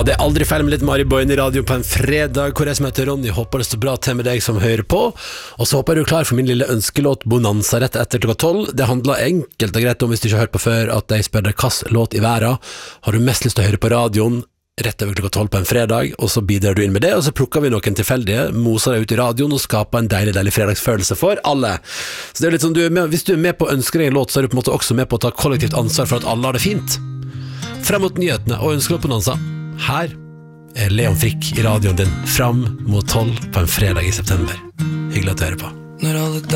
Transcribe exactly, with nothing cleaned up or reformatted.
det er aldri feil med litt Mari Boine i radio på en fredag, hvor jeg som heter Ronny håper det står bra til med deg som hører på, og så håper jeg du er klar for min lille ønskelåt Bonanza rett etter klokka tolv. Det handler enkelt og greit om, hvis du ikke har hørt på før, at jeg spør deg hvilken låt i verden har du mest lyst til å høre på radioen rett over klokka tolv på en fredag, og så bidrar du inn med det, og så plukker vi noen tilfeldige, moser deg ut i radioen og skaper en deilig, deilig fredagsfølelse for alle. Så det er litt sånn, du er med, hvis du er med på å ønske deg en låt, så er du på en måte også med på å ta kollektivt ansvar for at alle har det fint. Frem mot nyhetene og ønskelåt Bonanza. Her er Leon Frick i radioen din, fram mot tolv på en fredag i september. Hyggelig at du hører på. Når alle